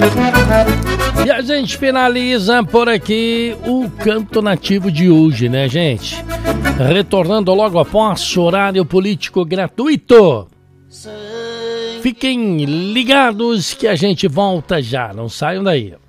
E a gente finaliza por aqui o Canto Nativo de hoje, né, gente? Retornando logo após o horário político gratuito. Fiquem ligados que a gente volta já, não saiam daí.